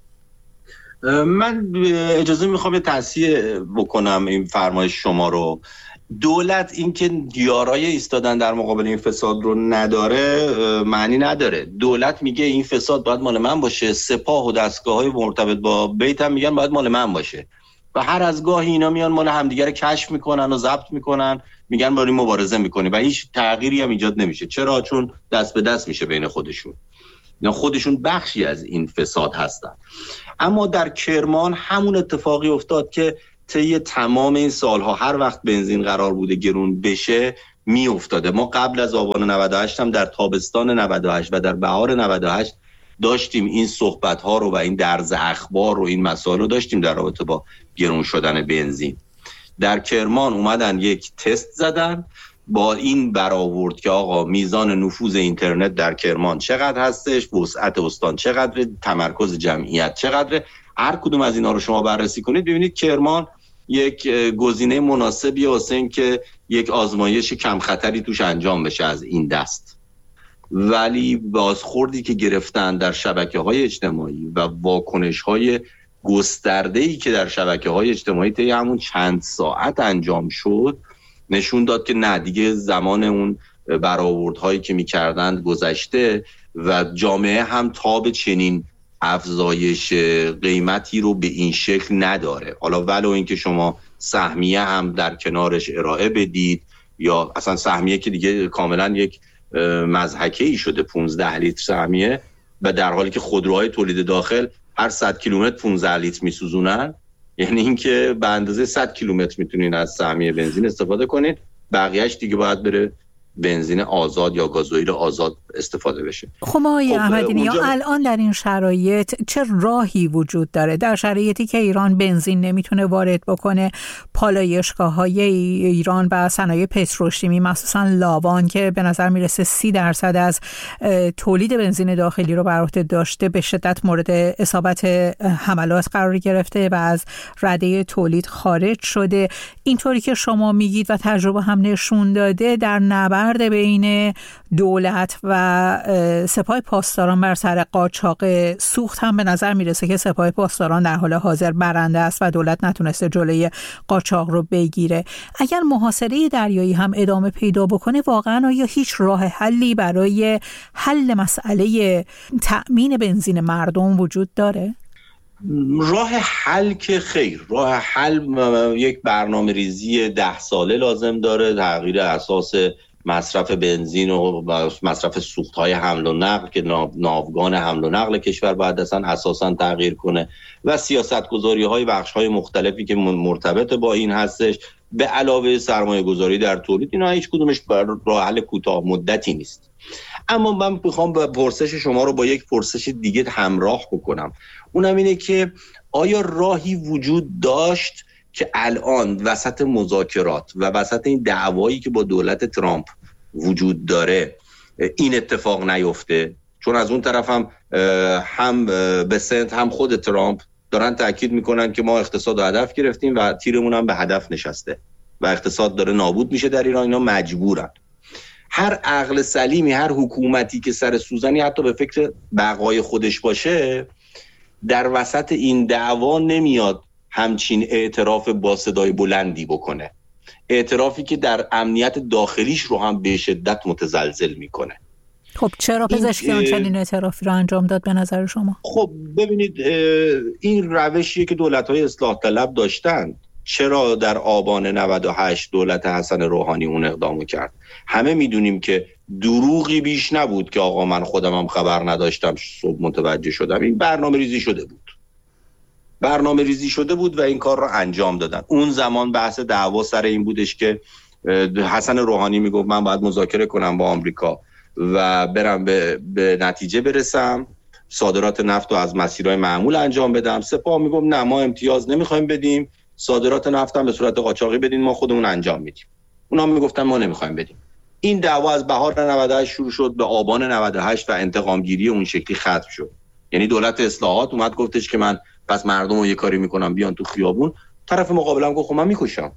من اجازه میخوام یه تصحیح بکنم این فرمایش شما رو. دولت این که یارای ایستادن در مقابل این فساد رو نداره معنی نداره. دولت میگه این فساد باید مال من باشه، سپاه و دستگاه‌های مرتبط با بیت هم میگن باید مال من باشه و هر از گاهی اینا میان مال همدیگه رو کشف میکنن و ضبط میکنن، میگن بریم مبارزه میکنیم و هیچ تغییری هم ایجاد نمیشه. چرا؟ چون دست به دست میشه بین خودشون، یا خودشون بخشی از این فساد هستن. اما در کرمان همون اتفاقی افتاد که طی تمام این سالها هر وقت بنزین قرار بوده گرون بشه می افتاده. ما قبل از آبان 98 هم در تابستان 98 و در بهار 98 داشتیم این صحبت ها رو و این درز اخبار رو، این مسائل رو داشتیم در رابطه با گرون شدن بنزین. در کرمان اومدن یک تست زدن، با این برآورد که آقا میزان نفوذ اینترنت در کرمان چقدر هستش، وسعت استان چقدره، تمرکز جمعیت چقدره. هر کدوم از اینا رو شما بررسی کنید ببینید کرمان یک گزینه مناسبی واسه این که یک آزمایش کم خطری توش انجام بشه از این دست. ولی بازخوردی که گرفتن در شبکه‌های اجتماعی و واکنش‌های گسترده‌ای که در شبکه‌های اجتماعی طی همون چند ساعت انجام شد نشون داد که نه دیگه زمان اون برآوردهایی که می‌کردند گذشته و جامعه هم تاب چنین افزایش قیمتی رو به این شکل نداره. حالا ولو اینکه شما سهمیه هم در کنارش ارائه بدید یا اصلا سهمیه که دیگه کاملا یک مضحکه‌ای شده، 15 لیتر سهمیه، و در حالی که خودروهای تولید داخل هر 100 کیلومتر 15 لیتر میسوزونن، یعنی اینکه به اندازه 100 کیلومتر میتونین از سهمیه بنزین استفاده کنید، بقیه‌اش دیگه باید بره بنزین آزاد یا گازوئیل آزاد استفاده بشه. خب آقای احمدی نیا، الان در این شرایط چه راهی وجود داره؟ در شرایطی که ایران بنزین نمیتونه وارد بکنه، پالایشگاه‌های ایران و صنایع پتروشیمی مخصوصا لاوان که به نظر میرسه 30% از تولید بنزین داخلی رو بر عهده داشته به شدت مورد اصابت حملات قرار گرفته و از رده تولید خارج شده. اینطوری که شما میگید و تجربه هم نشون داده، در نبرد بین دولت و سپاه پاسداران بر سر قاچاق سوخت هم به نظر میرسه که سپاه پاسداران در حال حاضر برنده است و دولت نتونسته جلوی قاچاق رو بگیره. اگر محاصره دریایی هم ادامه پیدا بکنه، واقعا آیا هیچ راه حلی برای حل مسئله تأمین بنزین مردم وجود داره؟ راه حل که خیر، راه حل یک برنامه ریزی 10 ساله لازم داره، تغییر اساس مصرف بنزین و مصرف سوخت‌های حمل و نقل که ناوگان حمل و نقل کشور باید اساساً تغییر کنه و سیاست‌گذاری‌های بخش‌های مختلفی که مرتبط با این هستش، به علاوه سرمایه‌گذاری در تولید. اینا هیچ کدومش راه حل کوتاه مدتی نیست. اما من می‌خوام پرسش شما رو با یک پرسش دیگه همراه بکنم. اونم اینه که آیا راهی وجود داشت که الان وسط مذاکرات و وسط این دعوایی که با دولت ترامپ وجود داره این اتفاق نیفته؟ چون از اون طرف هم بسنت هم خود ترامپ دارن تاکید میکنن که ما اقتصاد رو هدف گرفتیم و تیرمون هم به هدف نشسته و اقتصاد داره نابود میشه در ایران. اینا مجبورن. هر عقل سلیمی، هر حکومتی که سر سوزنی حتی به فکر بقای خودش باشه، در وسط این دعوا نمیاد همچین اعتراف با صدای بلندی بکنه، اعترافی که در امنیت داخلیش رو هم به شدت متزلزل میکنه. خب چرا پزشکیان چنین اعترافی رو انجام داد به نظر شما؟ خب ببینید، این روشیه که دولت‌های اصلاح طلب داشتن. چرا در آبان 98 دولت حسن روحانی اون اقدامو کرد؟ همه میدونیم که دروغی بیش نبود که آقا من خودم هم خبر نداشتم، صبح متوجه شدم. این برنامه ریزی شده بود و این کار رو انجام دادن. اون زمان بحث دعوا سر این بودش که حسن روحانی میگفت من باید مذاکره کنم با آمریکا و برم به نتیجه برسم، صادرات نفت رو از مسیرهای معمول انجام بدم. سپاه میگفت نه، ما امتیاز نمیخوایم بدیم، صادرات نفت هم به صورت قاچاقی بدین، ما خودمون انجام میدیم. اونا میگفتن ما نمیخوایم بدیم. این دعوا از بهار 98 شروع شد، به آبان 98 و انتقام گیری اون شکلی ختم شد. یعنی دولت اصلاحات اومد گفتش که من پس مردم رو یه کاری میکنم بیان تو خیابون، طرف مقابلم گفت خب من میکشم.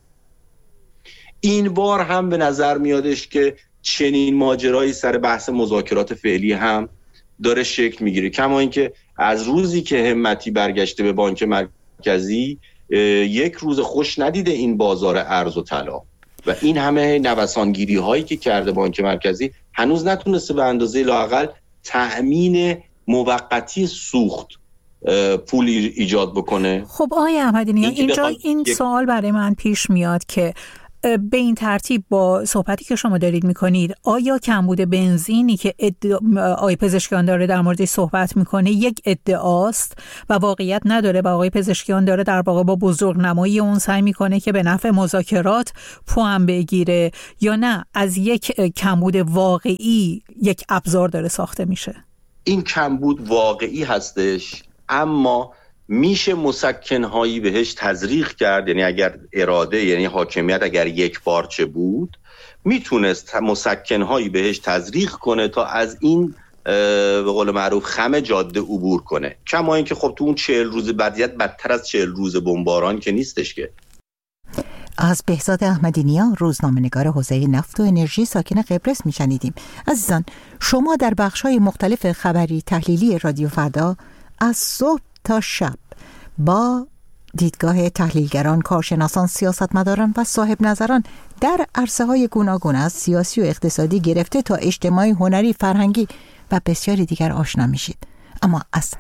این بار هم به نظر میادش که چنین ماجرایی سر بحث مذاکرات فعلی هم داره شکل میگیره، کما اینکه از روزی که همتی برگشته به بانک مرکزی یک روز خوش ندیده این بازار ارز و طلا و این همه نوسانگیری هایی که کرده بانک مرکزی هنوز نتونسته به اندازه لااقل تأمین موقتی سوخت پول ایجاد بکنه. خب آقای احمدی، اینجا این سوال برای من پیش میاد که به این ترتیب با صحبتی که شما دارید میکنید، آیا کمبود بنزینی که آقای پزشکیان داره در موردش صحبت میکنه یک ادعاست و واقعیت نداره و آقای پزشکیان داره در واقع با بزرگنمایی اون سعی میکنه که به نفع مذاکرات پوان بگیره، یا نه از یک کمبود واقعی یک ابزار داره ساخته میشه؟ این کمبود واقعی هستش، اما میشه مسکن‌هایی بهش تزریق کرد. یعنی اگر اراده، یعنی حاکمیت اگر یک پارچه بود، میتونست مسکن‌هایی بهش تزریق کنه تا از این به قول معروف خم جاده عبور کنه. کما اینکه خب تو اون 40 روز بعدیت بدتر از 40 روز بمباران که نیستش که. از بهزاد احمدی نیا، روزنامه‌نگار حوزه نفت و انرژی ساکن قبرس میشنیدیم. عزیزان، شما در بخش‌های مختلف خبری تحلیلی رادیو فردا از صبح تا شب با دیدگاه تحلیلگران، کارشناسان، سیاستمداران و صاحب نظران در عرصه‌های گوناگون از سیاسی و اقتصادی گرفته تا اجتماعی، هنری، فرهنگی و بسیاری دیگر آشنا میشید. اما از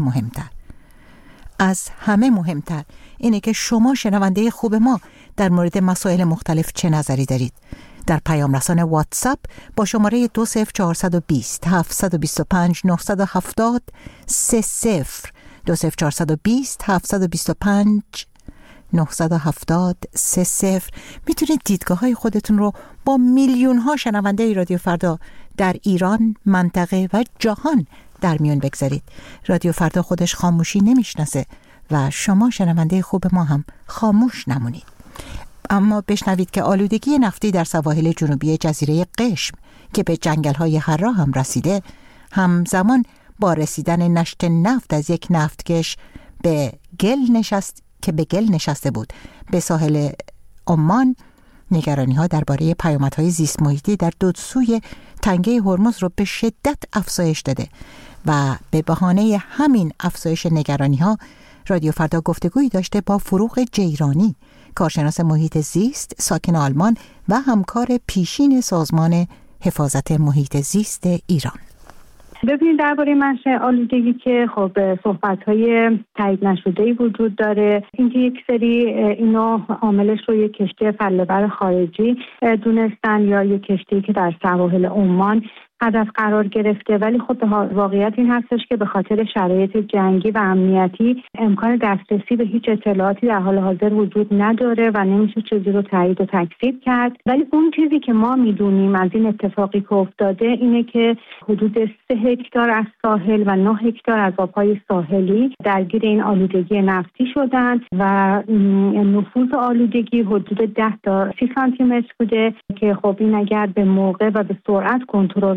همه مهمتر اینه که شما شنونده خوب ما در مورد مسائل مختلف چه نظری دارید. در پیام رسان واتساپ با شماره 20420 725 970 30 20420 725 970 30 میتونید دیدگاه های خودتون رو با میلیون ها شنونده رادیو فردا در ایران، منطقه و جهان در میون بگذارید. رادیو فردا خودش خاموشی نمیشناسه و شما شنونده خوب ما هم خاموش نمونید. اما بشنوید که آلودگی نفتی در سواحل جنوبی جزیره قشم که به جنگل‌های حرا هم رسیده، همزمان با رسیدن نشت نفت از یک نفتکش به گل نشسته بود به ساحل عمان، نگرانی‌ها درباره پیامدهای زیست محیطی در دو سوی تنگه هرمز رو به شدت افزایش داده و به بهانه همین افزایش نگرانی‌ها رادیو فردا گفتگویی داشته با فروغ جیرانی، کارشناس محیط زیست ساکن آلمان و همکار پیشین سازمان حفاظت محیط زیست ایران. ببینید، درباره منشأ آلودگی که خب صحبت‌های تایید نشده‌ای وجود داره. اینکه یک سری اینو عاملش رو یک کشتی فله‌بر خارجی دونستن یا یک کشتی که در سواحل عمان هدف قرار گرفته، ولی خب واقعیت این هستش که به خاطر شرایط جنگی و امنیتی امکان دسترسی به هیچ اطلاعاتی در حال حاضر وجود نداره و نمیشه چیزی رو تایید و تکذیب کرد. ولی اون چیزی که ما میدونیم از این اتفاقی که افتاده اینه که حدود 3 هکتار از ساحل و 9 هکتار از آبهای ساحلی درگیر این آلودگی نفتی شدند و نفوذ آلودگی حدود 10 تا 30 سانتی متر بوده که خب این اگر به موقع و به سرعت کنترل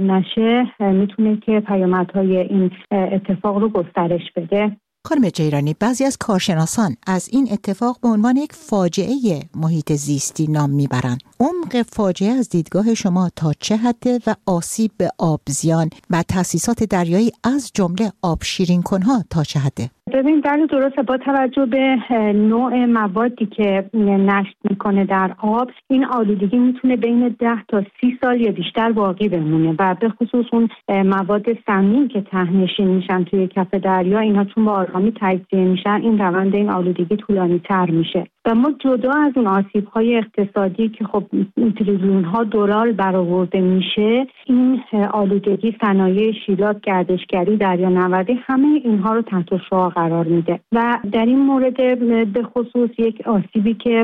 نشه میتونه که پیامدهای این اتفاق رو گسترش بده. خانم جیرانی، بعضی از کارشناسان از این اتفاق به عنوان یک فاجعه محیط زیستی نام میبرند. عمق فاجعه از دیدگاه شما تا چه حده و آسیب به آبزیان و تأسیسات دریایی از جمله آب شیرین‌کنها تا چه حده؟ ببین در درسته، با توجه به نوع موادی که نشت میکنه در آب، این آلودگی میتونه بین 10 تا 30 سال یا بیشتر باقی بمونه و به خصوص اون مواد سمی که ته‌نشین میشن توی کف دریا، اینا چون با آرامی تجزیه میشن، این روند این آلودگی طولانی تر میشه. و ما جدا از اون آسیب‌های اقتصادی که خب تریلیون‌ها دلار برآورده میشه، این آلودگی، صنایع شیلات، گردشگری، دریانوردی، همه اینها رو تحت شعاع قرار میده. و در این مورد به خصوص یک آسیبی که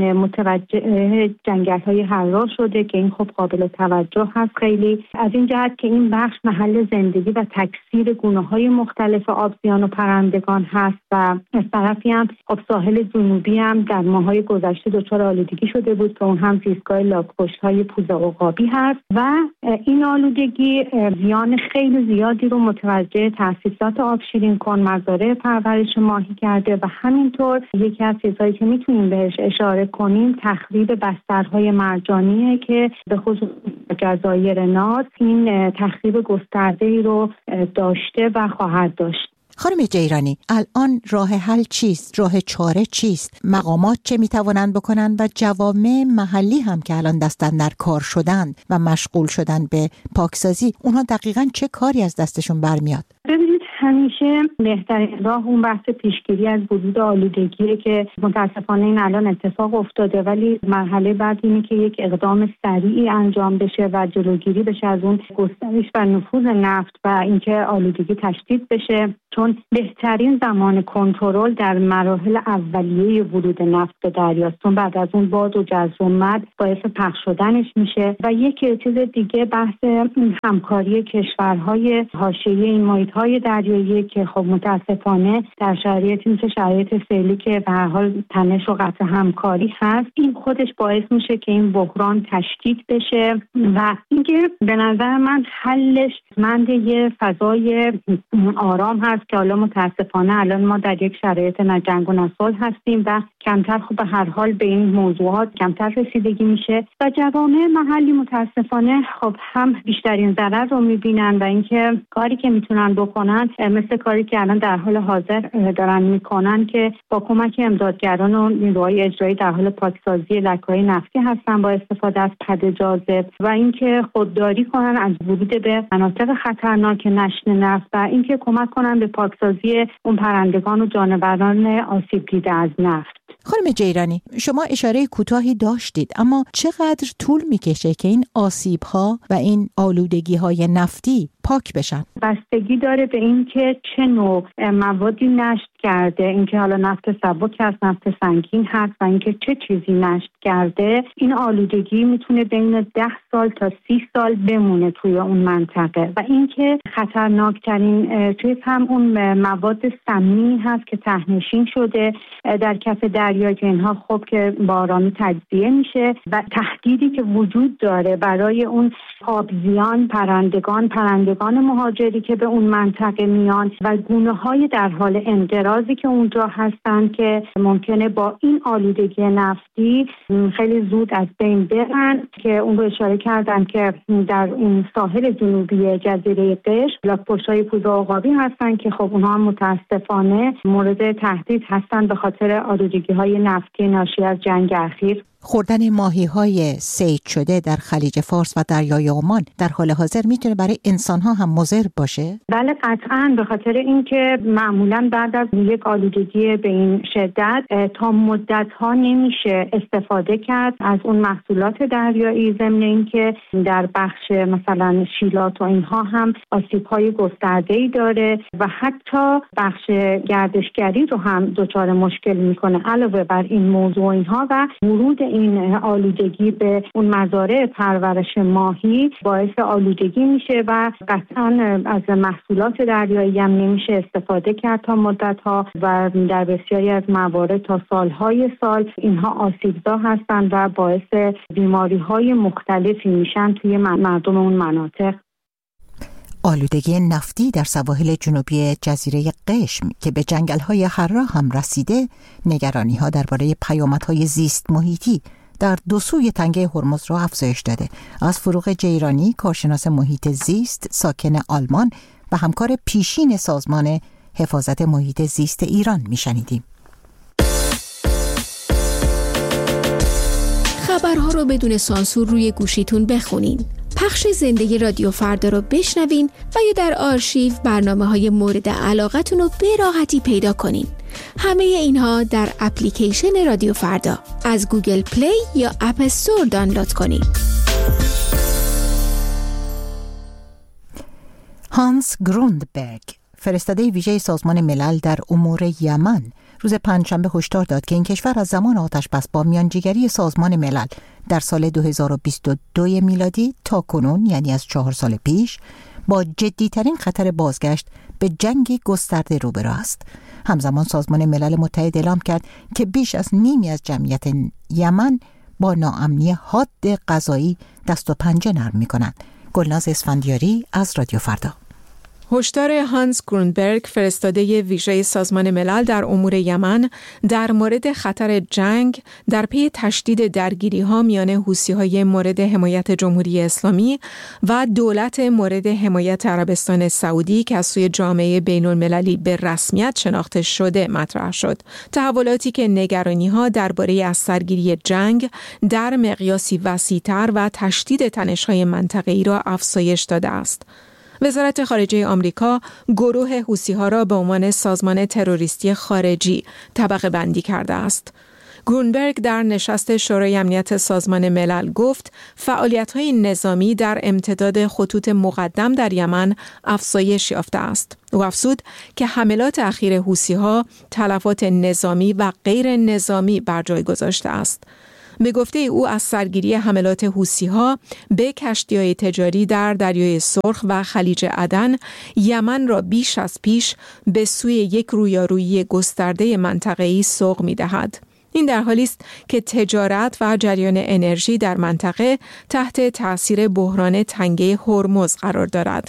متوجه جنگل‌های حرار شده که این خب قابل توجه هست خیلی، از این جهت که این بخش محل زندگی و تکثیر گونه‌های مختلف آبزیان و پرندگان هست و از طرفی هم خب ساحل جنوبی هم در ماه‌های گذشته دچار آلودگی شده بود که اون هم زیستگاه لاک‌پشت‌های پوز عقابی هست و این آلودگی زیان خیلی زیادی رو متوجه تأسیسات آب شیرین‌کن، مزارع پرورش ماهی کرده و همینطور یکی از چیزهایی که میتونیم بهش اشاره کنیم تخریب بسترهای مرجانیه که به خصوص جزایر ناز این تخریب گسترده‌ای رو داشته و خواهد داشت. خانم جیرانی، الان راه حل چیست؟ راه چاره چیست؟ مقامات چه میتوانند بکنند و جوامع محلی هم که الان دستن در کار شدند و مشغول شدن به پاکسازی، اونها دقیقاً چه کاری از دستشون برمیاد؟ ببینید، همیشه بهترین راه اون بحث پیشگیری از وجود آلودگیه که متاسفانه این الان اتفاق افتاده، ولی مرحله بعد اینه که یک اقدام سریعی انجام بشه و جلوگیری بشه از اون گسترش و نفوذ نفت و اینکه آلودگی تشدید بشه، چون بهترین زمان کنترل در مراحل اولیه ورود نفت به دریاست، چون بعد از اون باد و جزر و مد باعث پخش شدنش میشه. و یک چیز دیگه بحث همکاری کشورهای حاشیه این محیط‌های دریایی که خب متاسفانه در شرایطی مثل شرایط فعلی که به هر حال تنش و قطع همکاری هست، این خودش باعث میشه که این بحران تشدید بشه و اینکه به نظر من حلش مند یه فضای آرام هست که حالا متاسفانه الان ما در یک شرایط نه جنگ و نه صلح هستیم و کمتر خب به هر حال به این موضوعات کمتر رسیدگی میشه و جوامع محلی متاسفانه خب هم بیشترین ضرر رو میبینن و اینکه کاری که میتونن بکنن مثل کاری که الان در حال حاضر دارن میکنن که با کمک امدادگران و نیروهای اجرایی در حال پاکسازی لکه‌های نفتی هستن با استفاده از پد جاذب و اینکه خودداری کنن از ورود به مناطق خطرناک نشت نفت و اینکه کمک کنن به پاکسازی اون پرندگان و جانوران آسیب دیده از نفت. خانم جیرانی، شما اشاره کوتاهی داشتید، اما چقدر طول میکشه که این آسیب‌ها و این آلودگی‌های نفتی پاک بشن؟ بستگی داره به این که چه نوع موادی نشت کرده، اینکه حالا نفت سبک هست، نفت سنگین هست و اینکه چه چیزی نشت کرده. این آلودگی میتونه بین 10 سال تا 30 سال بمونه توی اون منطقه و اینکه خطرناکترین چیز هم اون مواد سمی هست که ته‌نشین شده در کف دریا که اینها خب که با آرامی تجزیه میشه و تهدیدی که وجود داره برای اون آبزیان، پرندگان مهاجری که به اون منطقه میان و گونه‌های در حال انقراضی که اونجا هستن که ممکنه با این آلودگی نفتی خیلی زود از بین برن، که اون رو اشاره کردن که در این ساحل جنوبی جزیره قشم لاک‌پشت‌های پوز عقابی هستن که خب اونها هم متاسفانه مورد تهدید هستن به خاطر آلودگی‌های نفتی ناشی از جنگ اخیر. خوردن ماهی‌های صید شده در خلیج فارس و دریای عمان در حال حاضر میتونه برای انسان‌ها هم مضر باشه؟ بله قطعاً، به خاطر اینکه معمولاً بعد از یک آلودگی به این شدت تا مدت‌ها نمیشه استفاده کرد از اون محصولات دریایی، ضمن اینکه در بخش مثلا شیلات و اینها هم آسیب‌های گسترده‌ای داره و حتی بخش گردشگری رو هم دچار مشکل میکنه. علاوه بر این موضوع اینها و ورود این آلودگی به اون مزارع پرورش ماهی باعث آلودگی میشه و قطعاً از محصولات دریایی هم نمیشه استفاده کرد تا مدت‌ها و در بسیاری از موارد تا سالهای سال اینها آسیبزا هستند و باعث بیماری‌های مختلفی میشن توی مردم اون مناطق. آلودگی نفتی در سواحل جنوبی جزیره قشم که به جنگل‌های حرا هم رسیده، نگرانی‌ها درباره پیامدهای زیست محیطی در دو سوی تنگه هرمز را افزایش داده. از فروغ جیرانی، کارشناس محیط زیست ساکن آلمان و همکار پیشین سازمان حفاظت محیط زیست ایران میشنیدیم. خبرها رو بدون سانسور روی گوشیتون بخونین. پخش زنده رادیو فردا رو بشنوین و یا در آرشیو برنامه‌های مورد علاقتون رو به راحتی پیدا کنین. همه اینها در اپلیکیشن رادیو فردا از گوگل پلی یا اپ استور دانلود کنین. هانس گروندبرگ، فرستاده ویژه سازمان ملل در امور یمن، روز پنجشنبه هشدار داد که این کشور از زمان آتش‌بس با میانجیگری سازمان ملل در سال 2022 میلادی تا کنون، یعنی از 4 سال پیش، با جدی‌ترین خطر بازگشت به جنگی گسترده روبرو است. همزمان سازمان ملل متحد اعلام کرد که بیش از نیمی از جمعیت یمن با ناامنی حاد غذایی دست و پنجه نرم می‌کنند. گلناز اسفندیاری از رادیو فردا. هشدار هانس گروندبرگ، فرستاده ویژه سازمان ملل در امور یمن، در مورد خطر جنگ در پی تشدید درگیری‌ها میان حوثی‌های مورد حمایت جمهوری اسلامی و دولت مورد حمایت عربستان سعودی که از سوی جامعه بین‌المللی به رسمیت شناخته شده مطرح شد. تحولاتی که نگرانی‌ها درباره از سرگیری جنگ در مقیاسی وسیع‌تر و تشدید تنش‌های منطقه‌ای را افزایش داده است. وزارت خارجه آمریکا گروه حوثی‌ها را به عنوان سازمان تروریستی خارجی طبقه بندی کرده است. گرونبرگ در نشست شورای امنیت سازمان ملل گفت فعالیت‌های نظامی در امتداد خطوط مقدم در یمن افزایش یافته است. او افزود که حملات اخیر حوثی‌ها تلفات نظامی و غیر نظامی بر جای گذاشته است. به گفته او از سرگیری حملات حوثی‌ها به کشتی‌های تجاری در دریای سرخ و خلیج عدن، یمن را بیش از پیش به سوی یک رویارویی گسترده منطقه‌ای سوق می‌دهد. این در حالی است که تجارت و جریان انرژی در منطقه تحت تأثیر بحران تنگه هرمز قرار دارد.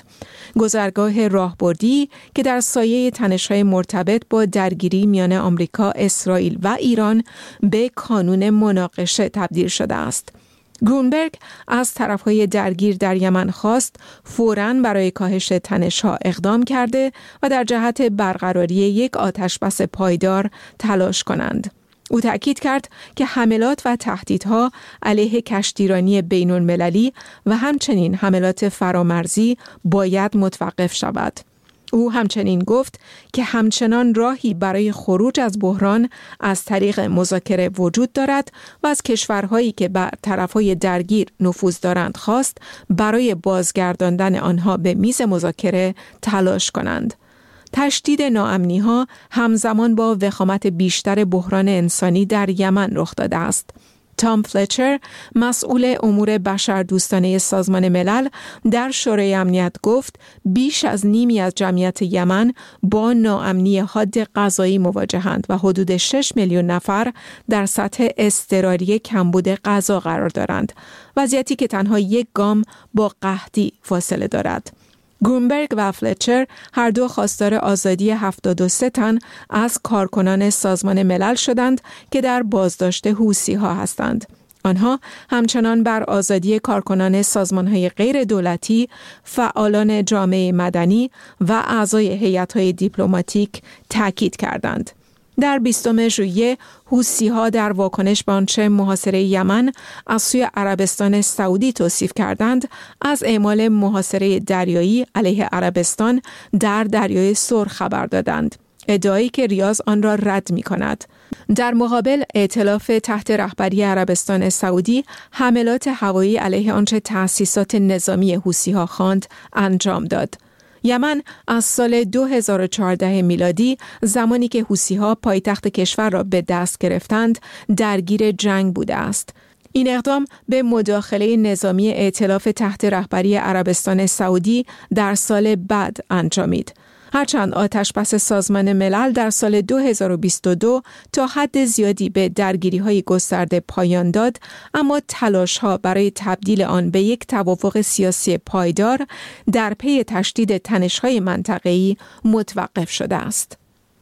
گذرگاه راهبردی که در سایه تنش‌های مرتبط با درگیری میان آمریکا، اسرائیل و ایران به کانون مناقشه تبدیل شده است. گرونبرگ از طرف‌های درگیر در یمن خواست فوراً برای کاهش تنش‌ها اقدام کرده و در جهت برقراری یک آتش‌بس پایدار تلاش کنند. او تأکید کرد که حملات و تهدیدها علیه کشتیرانی بین‌المللی و همچنین حملات فرامرزی باید متوقف شود. او همچنین گفت که همچنان راهی برای خروج از بحران از طریق مذاکره وجود دارد و از کشورهایی که بر طرفهای درگیر نفوذ دارند خواست برای بازگرداندن آنها به میز مذاکره تلاش کنند. تشدید ناامنی‌ها همزمان با وخامت بیشتر بحران انسانی در یمن رخ داده است. تام فلچر، مسئول امور بشردوستانه سازمان ملل، در شورای امنیت گفت بیش از نیمی از جمعیت یمن با ناامنی حاد غذایی مواجهند و حدود 6 میلیون نفر در سطح اضطراری کمبود غذا قرار دارند، وضعیتی که تنها یک گام با قحطی فاصله دارد. گرونبرگ و فلچر هر دو خواستار آزادی 73 تن از کارکنان سازمان ملل شدند که در بازداشت حوثی‌ها هستند. آنها همچنان بر آزادی کارکنان سازمان‌های غیر دولتی، فعالان جامعه مدنی و اعضای هیئت‌های دیپلماتیک تاکید کردند. در 20 ژوئیه حوثی‌ها در واکنش به آنچه محاصره یمن از سوی عربستان سعودی توصیف کردند، از اعمال محاصره دریایی علیه عربستان در دریای سرخ خبر دادند، ادعایی که ریاض آن را رد می‌کند. در مقابل، ائتلاف تحت رهبری عربستان سعودی حملات هوایی علیه آنچه تأسیسات نظامی حوثی‌ها خواند انجام داد. یمن از سال 2014 میلادی، زمانی که حوثی‌ها پایتخت کشور را به دست گرفتند، درگیر جنگ بوده است. این اقدام به مداخله نظامی ائتلاف تحت رهبری عربستان سعودی در سال بعد انجامید. هرچند آتشبس سازمان ملل در سال 2022 تا حد زیادی به درگیری‌های گسترده پایان داد، اما تلاش‌ها برای تبدیل آن به یک توافق سیاسی پایدار در پی تشدید تنش‌های منطقه‌ای متوقف شده است.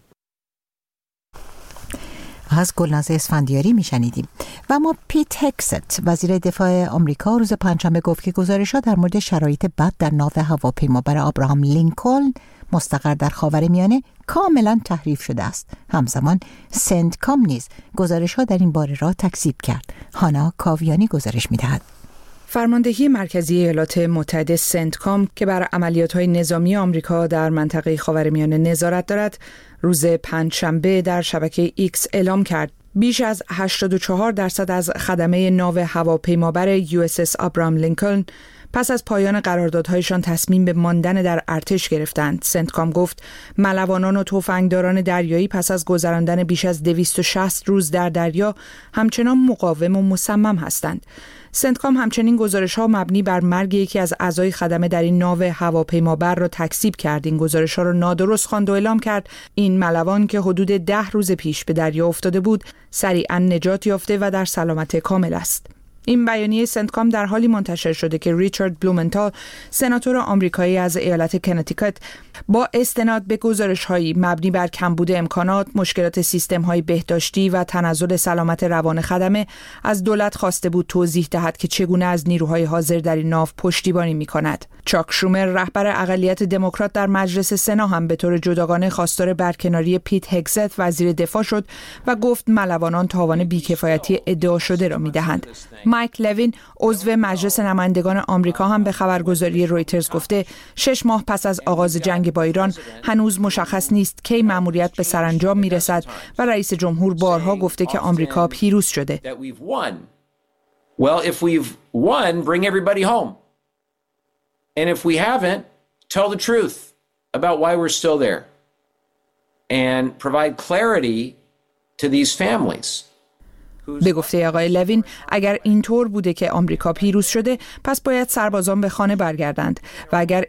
از گلناز اسفندیاری میشنیدیم. و ما پیت هگست وزیر دفاع آمریکا روز پنجشنبه گفت که گزارش‌ها در مورد شرایط بد در ناو هواپیمابر آبراهام لینکلن مستقر در خاورمیانه کاملا تحریف شده است. همزمان سنتکام نیز گزارش‌ها در این باره را تکذیب کرد. هانا کاویانی گزارش می‌دهد. فرماندهی مرکزی ایالات متحده سنتکام که بر عملیات‌های نظامی آمریکا در منطقه خاورمیانه نظارت دارد، روز پنجشنبه در شبکه ایکس اعلام کرد بیش از 84% از خدمه ناو هواپیمابر USS آبراهام لینکلن پس از پایان قراردادهایشان تصمیم به ماندن در ارتش گرفتند. سنتکام گفت ملوانان و تفنگداران دریایی پس از گذراندن بیش از 260 روز در دریا همچنان مقاوم و مصمم هستند. سنتکام همچنین گزارش‌ها مبنی بر مرگ یکی از اعضای خدمه در این ناو هواپیمابر را تکذیب کرد. این گزارش‌ها را نادرست خواند و اعلام کرد این ملوان که حدود 10 روز پیش به دریا افتاده بود، سریعاً نجات یافته و در سلامت کامل است. این بیانیه سنتکام در حالی منتشر شده که ریچارد بلومنتال، سناتور آمریکایی از ایالت کنتیکت، با استناد به گزارش‌هایی مبنی بر کمبود امکانات، مشکلات سیستم‌های بهداشتی و تنزل سلامت روان خدمه از دولت خواسته بود توضیح دهد که چگونه از نیروهای حاضر در این ناو پشتیبانی می‌کند. چاک شومر، رهبر اقلیت دموکرات در مجلس سنا، هم به طور جداگانه خواستار برکناری پیت هگست وزیر دفاع شد و گفت ملوانان تاوان بی‌کفایتی ادعا شده را می‌دهند. مایک لوین، عضو مجلس نمایندگان آمریکا، هم به خبرگزاری رویترز گفته 6 ماه پس از آغاز جنگ با ایران هنوز مشخص نیست کی مأموریت به سرانجام میرسد و رئیس جمهور بارها گفته که آمریکا پیروز شده. Well, if we've won, bring everybody home. And if we haven't, tell the truth about why we're still there and provide clarity to these families. به گفته آقای لوین، اگر اینطور بوده که آمریکا پیروز شده، پس باید سربازان به خانه برگردند و اگر